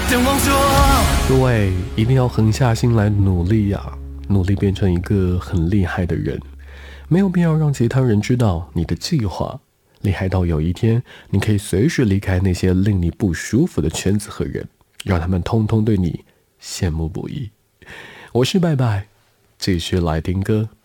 等忘作。 各位一定要横下心来努力呀，努力变成一个很厉害的人。没有必要让其他人知道你的计划，厉害到有一天你可以随时离开那些令你不舒服的圈子和人，让他们通通对你羡慕不已。我是拜拜，继续来听歌。